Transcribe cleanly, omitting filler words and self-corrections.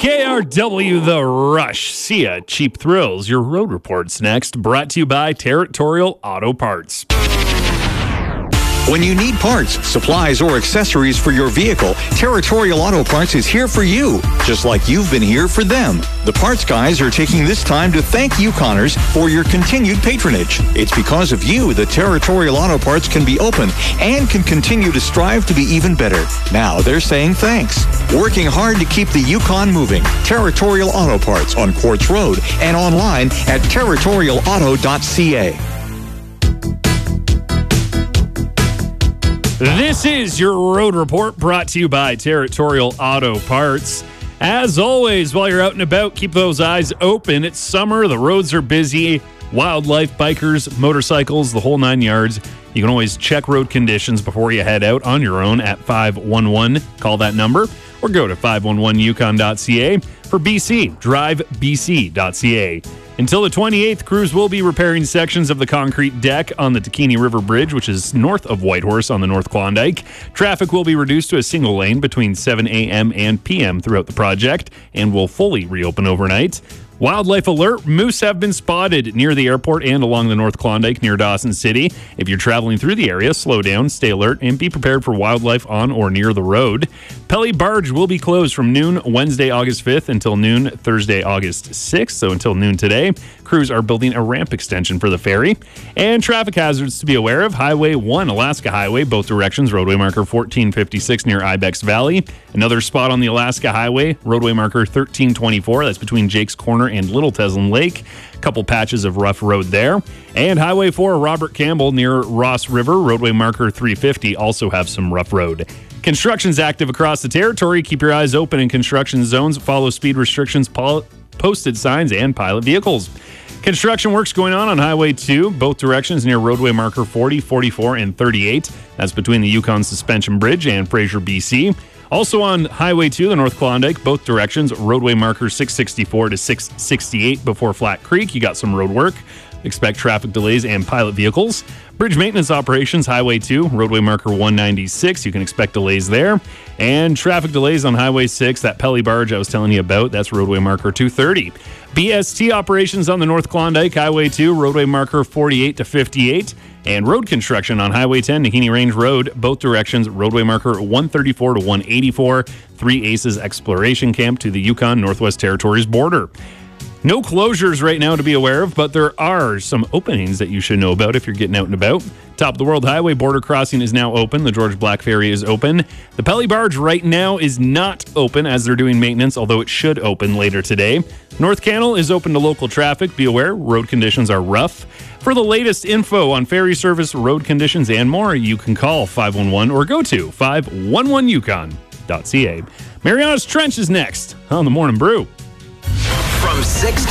KRW The Rush. See ya, Cheap Thrills. Your road report's next. Brought to you by Territorial Auto Parts. When you need parts, supplies, or accessories for your vehicle, Territorial Auto Parts is here for you, just like you've been here for them. The parts guys are taking this time to thank Yukoners for your continued patronage. It's because of you that Territorial Auto Parts can be open and can continue to strive to be even better. Now they're saying thanks. Working hard to keep the Yukon moving. Territorial Auto Parts on Quartz Road and online at territorialauto.ca. This is your road report brought to you by Territorial Auto Parts. As always, while you're out and about, keep those eyes open. It's summer, the roads are busy, wildlife, bikers, motorcycles, the whole 9 yards. You can always check road conditions before you head out on your own at 511. Call that number or go to 511yukon.ca. For BC, drive bc.ca. Until the 28th, crews will be repairing sections of the concrete deck on the Takini River Bridge, which is north of Whitehorse on the North Klondike. Traffic will be reduced to a single lane between 7 a.m. and p.m. throughout the project and will fully reopen overnight. Wildlife alert. Moose have been spotted near the airport and along the North Klondike near Dawson City. If you're traveling through the area, slow down, stay alert, and be prepared for wildlife on or near the road. Pelly Barge will be closed from noon Wednesday, August 5th until noon Thursday, August 6th, so until noon today. Crews are building a ramp extension for the ferry. And traffic hazards to be aware of. Highway 1, Alaska Highway, both directions, roadway marker 1456 near Ibex Valley. Another spot on the Alaska Highway, roadway marker 1324, that's between Jake's Corner and Little Teslin Lake. Couple patches of rough road there. And Highway 4, Robert Campbell near Ross River, roadway marker 350, also have some rough road. Construction's active across the territory. Keep your eyes open in construction zones. Follow speed restrictions, posted signs, and pilot vehicles. Construction works going on Highway 2, both directions near roadway marker 40, 44, and 38. That's between the Yukon Suspension Bridge and Fraser, BC. Also on Highway 2, the North Klondike, both directions, roadway marker 664 to 668 before Flat Creek. You got some road work. Expect traffic delays and pilot vehicles. Bridge maintenance operations, Highway 2, roadway marker 196. You can expect delays there. And traffic delays on Highway 6, that Pelly Barge I was telling you about, that's roadway marker 230. BST operations on the North Klondike, Highway 2, roadway marker 48 to 58. And road construction on Highway 10, Nahini Range Road, both directions, roadway marker 134 to 184. 3 Aces Exploration Camp to the Yukon Northwest Territories border. No closures right now to be aware of, but there are some openings that you should know about if you're getting out and about. Top of the World Highway border crossing is now open. The George Black Ferry is open. The Pelly Barge right now is not open as they're doing maintenance, although it should open later today. North Canal is open to local traffic. Be aware, road conditions are rough. For the latest info on ferry service, road conditions, and more, you can call 511 or go to 511yukon.ca. Mariana's Trench is next on the Morning Brew. From 6